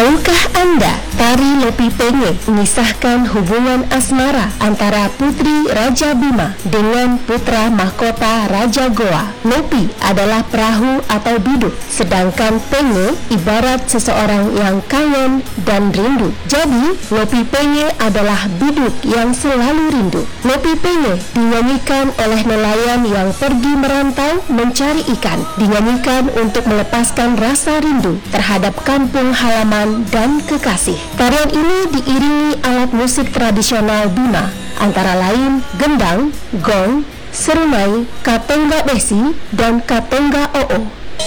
Tahukah Anda, tari Lopi Penge mengisahkan hubungan asmara antara putri Raja Bima dengan putra mahkota Raja Goa. Lopi adalah perahu atau biduk, sedangkan Penge ibarat seseorang yang kangen dan rindu. Jadi, Lopi Penge adalah biduk yang selalu rindu. Lopi Penge dinyanyikan oleh nelayan yang pergi merantau mencari ikan, dinyanyikan untuk melepaskan rasa rindu terhadap kampung halaman dan kekasih. Tarian ini diiringi alat musik tradisional Bima, antara lain gendang, gong, serunai, katenggak besi, dan katenggak oo.